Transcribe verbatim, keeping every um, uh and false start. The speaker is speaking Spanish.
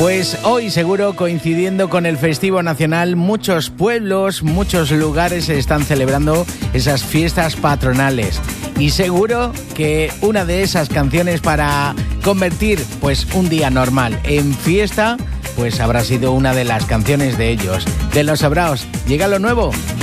Pues hoy seguro, coincidiendo con el festivo nacional, muchos pueblos, muchos lugares están celebrando esas fiestas patronales. Y seguro que una de esas canciones para convertir pues un día normal en fiesta, pues habrá sido una de las canciones de ellos. De Los Sabraos, llega lo nuevo.